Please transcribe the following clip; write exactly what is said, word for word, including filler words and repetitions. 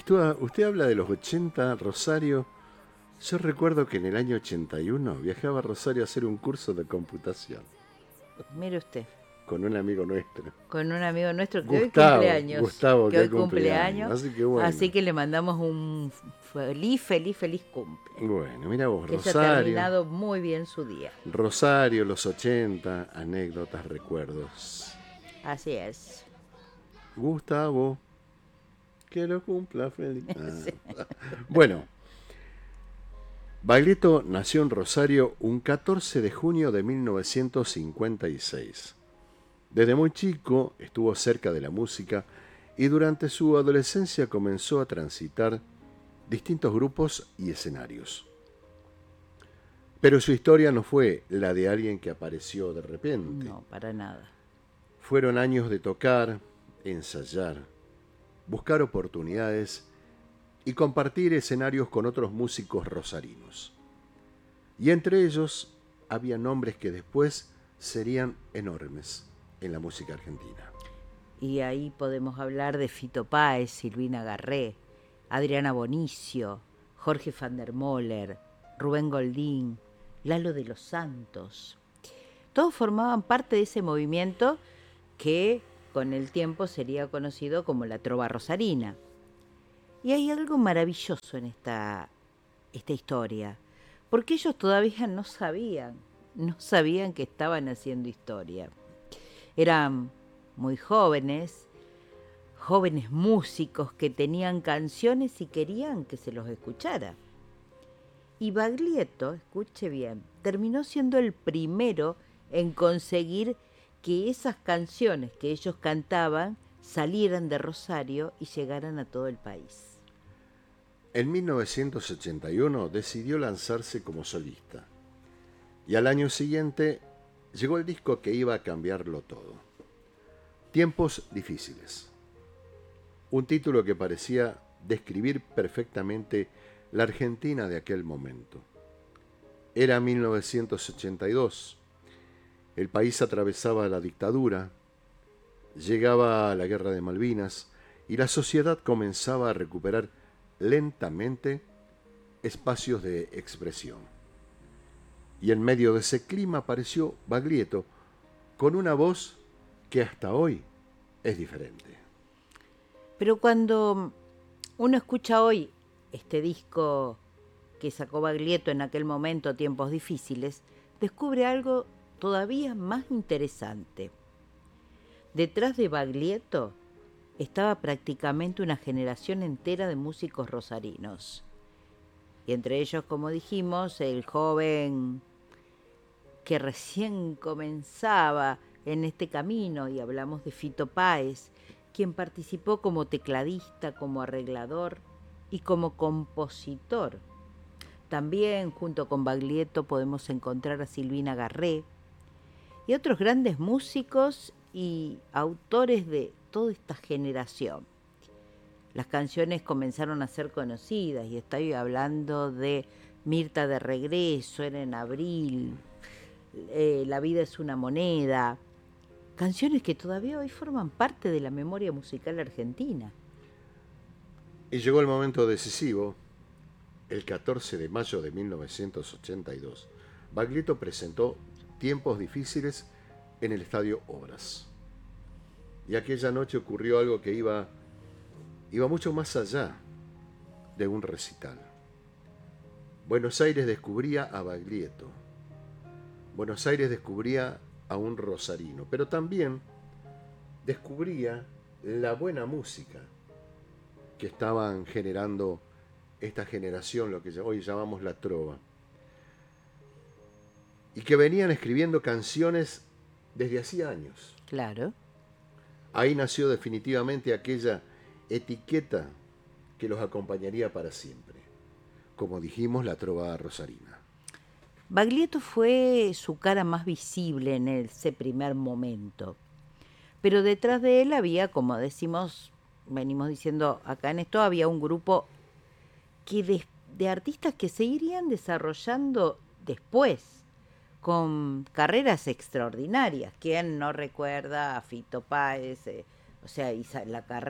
Estuvo- usted habla de los ochenta, Rosario. Yo recuerdo que en el año ochenta y uno viajaba a Rosario a hacer un curso de computación Mire usted, con un amigo nuestro. con un amigo nuestro que hoy cumple Gustavo, años, Gustavo, que que hoy hoy cumple cumpleaños. años, Así que bueno. así que le mandamos un feliz, feliz, feliz cumple. Bueno, mira vos, Que haya Rosario. terminado muy bien su día. Rosario, los ochenta, anécdotas, recuerdos. Así es. Gustavo, que lo cumpla feliz. Ah. Bueno, Baglietto nació en Rosario un catorce de junio de mil novecientos cincuenta y seis. Desde muy chico estuvo cerca de la música y durante su adolescencia comenzó a transitar distintos grupos y escenarios. Pero su historia no fue la de alguien que apareció de repente. No, para nada. Fueron años de tocar, ensayar, buscar oportunidades y compartir escenarios con otros músicos rosarinos. Y entre ellos había nombres que después serían enormes en la música argentina. Y ahí podemos hablar de Fito Páez, Silvina Garré, Adriana Bonicio, Jorge van der Moller, Rubén Goldín, Lalo de los Santos. Todos formaban parte de ese movimiento que con el tiempo sería conocido como la trova rosarina. Y hay algo maravilloso en esta, esta historia, porque ellos todavía no sabían, no sabían que estaban haciendo historia. Eran muy jóvenes, jóvenes músicos que tenían canciones y querían que se los escuchara. Y Baglietto, escuche bien, terminó siendo el primero en conseguir que esas canciones que ellos cantaban salieran de Rosario y llegaran a todo el país. En mil novecientos ochenta y uno decidió lanzarse como solista y al año siguiente llegó el disco que iba a cambiarlo todo. Tiempos difíciles. Un título que parecía describir perfectamente la Argentina de aquel momento. Era mil novecientos ochenta y dos. El país atravesaba la dictadura, llegaba la guerra de Malvinas y la sociedad comenzaba a recuperar lentamente espacios de expresión. Y en medio de ese clima apareció Baglietto con una voz que hasta hoy es diferente. Pero cuando uno escucha hoy este disco que sacó Baglietto en aquel momento, Tiempos Difíciles, descubre algo todavía más interesante. Detrás de Baglietto estaba prácticamente una generación entera de músicos rosarinos. Y entre ellos, como dijimos, el joven que recién comenzaba en este camino, y hablamos de Fito Páez, quien participó como tecladista, como arreglador y como compositor. También junto con Baglietto podemos encontrar a Silvina Garré y otros grandes músicos y autores de toda esta generación. Las canciones comenzaron a ser conocidas y estoy hablando de Mirta de Regreso, Era en Abril, eh, La vida es una moneda, canciones que todavía hoy forman parte de la memoria musical argentina. Y llegó el momento decisivo. El catorce de mayo de mil novecientos ochenta y dos, Baglietto presentó Tiempos Difíciles en el Estadio Obras. Y aquella noche ocurrió algo que iba, iba mucho más allá de un recital. Buenos Aires descubría a Baglietto. Buenos Aires descubría a un rosarino, pero también descubría la buena música que estaban generando esta generación, lo que hoy llamamos la trova, y que venían escribiendo canciones desde hacía años. Claro. Ahí nació definitivamente aquella etiqueta que los acompañaría para siempre, como dijimos, la trova rosarina. Baglietto fue su cara más visible en ese primer momento, pero detrás de él había, como decimos, venimos diciendo acá en esto, había un grupo que de, de artistas que se irían desarrollando después, con carreras extraordinarias. ¿Quién no recuerda a Fito Páez? Eh, o sea, la carrera